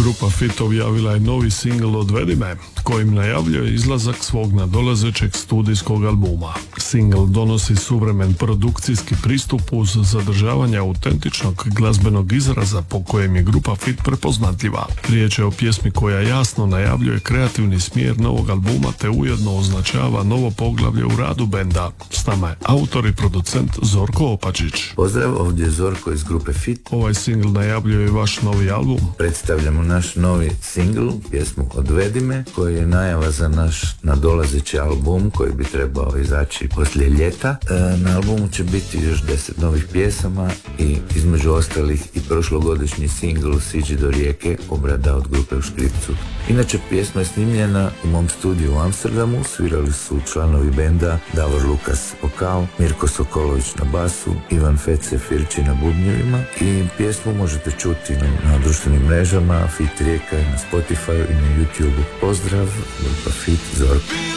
Grupa Fit objavila je novi singl Odvedi me, kojim najavljuje izlazak svog nadolazećeg studijskog albuma. Singl donosi suvremen produkcijski pristup uz zadržavanje autentičnog glazbenog izraza po kojem je Grupa Fit prepoznatljiva. Riječ je o pjesmi koja jasno najavljuje kreativni smjer novog albuma te ujedno označava novo poglavlje u radu benda. S nama je autor i producent Zorko Opačić. Pozdrav, ovdje je Zorko iz Grupe Fit. Ovaj singl najavljuje vaš novi album. Predstavljamo naš novi singl, pjesmu Odvedi me, koji je najava za naš nadolazeći album koji bi trebao izaći poslije ljeta. Na albumu će biti još 10 novih pjesama i između ostalih i prošlogodišnji singl Siđi do rijeke, obrada od grupe u Škripcu. Inače, pjesma je snimljena u mom studiju u Amsterdamu, svirali su članovi benda Davor Lukas vokal, Mirko Sokolović na basu, Ivan Fece Firči na bubnjevima i pjesmu možete čuti na društvenim mrežama Fit Rijeka, na Spotify i na YouTube. Pozdrav, Grupa Fit, Zorko.